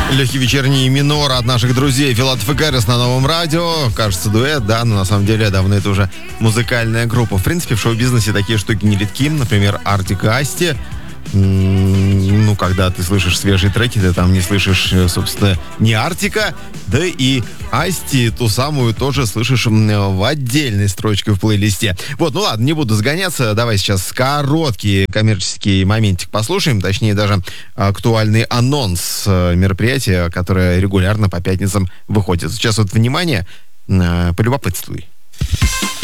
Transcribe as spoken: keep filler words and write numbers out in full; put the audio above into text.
Легкий вечерний минор от наших друзей Филатов и Гаррис на Новом радио. Кажется, дуэт, да, но на самом деле давно это уже музыкальная группа. В принципе, в шоу-бизнесе такие штуки не редки. Например, Артик и Асти. Ну, когда ты слышишь свежие треки, ты там не слышишь, собственно, не Артика, да и Асти ту самую тоже слышишь в отдельной строчке в плейлисте. Вот, ну ладно, не буду сгоняться, давай сейчас короткий коммерческий моментик послушаем, точнее даже актуальный анонс мероприятия, которое регулярно по пятницам выходит. Сейчас вот, внимание, полюбопытствуй.